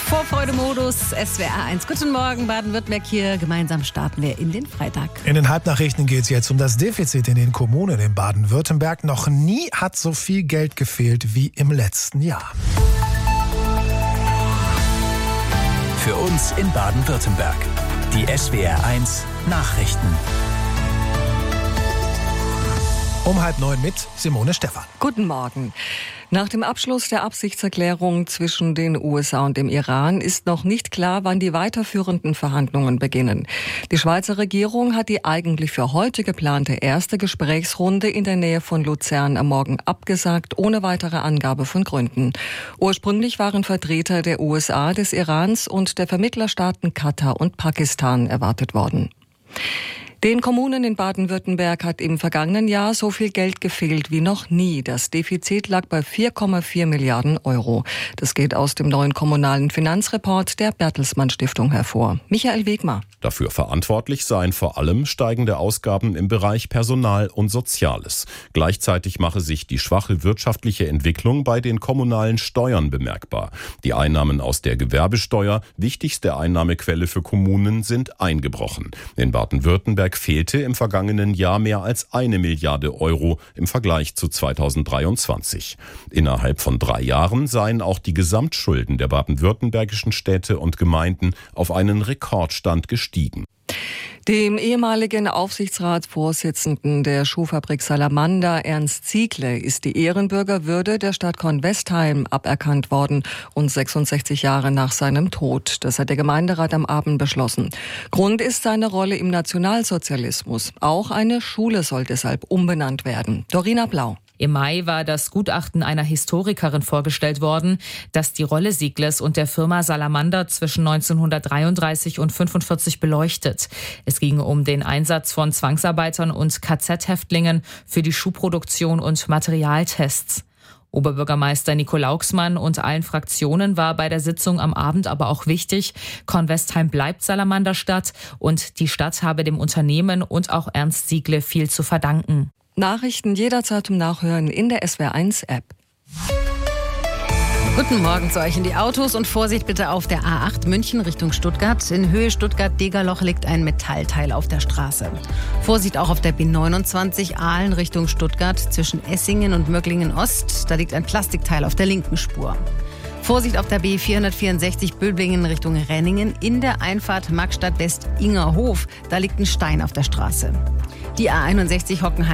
Vorfreude-Modus, SWR1. Guten Morgen, Baden-Württemberg hier. Gemeinsam starten wir in den Freitag. In den Halbnachrichten geht es jetzt um das Defizit in den Kommunen in Baden-Württemberg. Noch nie hat so viel Geld gefehlt wie im letzten Jahr. Für uns in Baden-Württemberg. Die SWR1 Nachrichten. Um 8:30 mit Simone Stephan. Guten Morgen. Nach dem Abschluss der Absichtserklärung zwischen den USA und dem Iran ist noch nicht klar, wann die weiterführenden Verhandlungen beginnen. Die Schweizer Regierung hat die eigentlich für heute geplante erste Gesprächsrunde in der Nähe von Luzern am Morgen abgesagt, ohne weitere Angabe von Gründen. Ursprünglich waren Vertreter der USA, des Irans und der Vermittlerstaaten Katar und Pakistan erwartet worden. Den Kommunen in Baden-Württemberg hat im vergangenen Jahr so viel Geld gefehlt wie noch nie. Das Defizit lag bei 4,4 Milliarden Euro. Das geht aus dem neuen kommunalen Finanzreport der Bertelsmann Stiftung hervor. Michael Wegmar. Dafür verantwortlich seien vor allem steigende Ausgaben im Bereich Personal und Soziales. Gleichzeitig mache sich die schwache wirtschaftliche Entwicklung bei den kommunalen Steuern bemerkbar. Die Einnahmen aus der Gewerbesteuer, wichtigste Einnahmequelle für Kommunen, sind eingebrochen. In Baden-Württemberg fehlte im vergangenen Jahr mehr als 1 Milliarde Euro im Vergleich zu 2023. Innerhalb von 3 Jahren seien auch die Gesamtschulden der baden-württembergischen Städte und Gemeinden auf einen Rekordstand gestiegen. Dem ehemaligen Aufsichtsratsvorsitzenden der Schuhfabrik Salamander, Ernst Ziegle, ist die Ehrenbürgerwürde der Stadt Kornwestheim aberkannt worden, rund 66 Jahre nach seinem Tod. Das hat der Gemeinderat am Abend beschlossen. Grund ist seine Rolle im Nationalsozialismus. Auch eine Schule soll deshalb umbenannt werden. Dorina Blau. Im Mai war das Gutachten einer Historikerin vorgestellt worden, das die Rolle Ziegles und der Firma Salamander zwischen 1933 und 1945 beleuchtet. Es ging um den Einsatz von Zwangsarbeitern und KZ-Häftlingen für die Schuhproduktion und Materialtests. Oberbürgermeister Nico Lauxmann und allen Fraktionen war bei der Sitzung am Abend aber auch wichtig, Kornwestheim bleibt Salamanderstadt und die Stadt habe dem Unternehmen und auch Ernst Ziegle viel zu verdanken. Nachrichten jederzeit zum Nachhören in der SWR1-App. Guten Morgen zu euch in die Autos und Vorsicht bitte auf der A8 München Richtung Stuttgart. In Höhe Stuttgart-Degerloch liegt ein Metallteil auf der Straße. Vorsicht auch auf der B29 Aalen Richtung Stuttgart zwischen Essingen und Möglingen-Ost. Da liegt ein Plastikteil auf der linken Spur. Vorsicht auf der B464 Böblingen Richtung Renningen in der Einfahrt Magstadt West-Ingerhof. Da liegt ein Stein auf der Straße. Die A61 Hockenheim